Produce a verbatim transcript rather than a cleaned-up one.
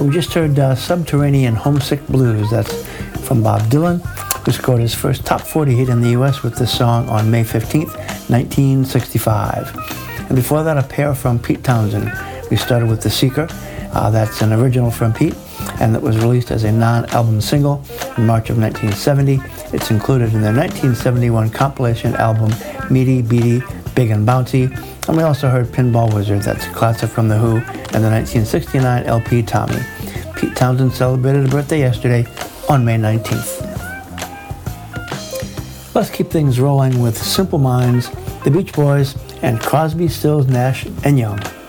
So we just heard uh, Subterranean Homesick Blues. That's from Bob Dylan, who scored his first top forty hit in the U S with this song on May fifteenth, nineteen sixty-five. And before that, a pair from Pete Townsend. We started with The Seeker. Uh, that's an original from Pete, and that was released as a non-album single in March of nineteen seventy. It's included in their nineteen seventy-one compilation album, Meaty, Beaty, Big and Bouncy. And we also heard Pinball Wizard. That's a classic from The Who and the nineteen sixty-nine L P Tommy. Pete Townsend celebrated a birthday yesterday on May nineteenth. Let's keep things rolling with Simple Minds, the Beach Boys, and Crosby, Stills, Nash and Young.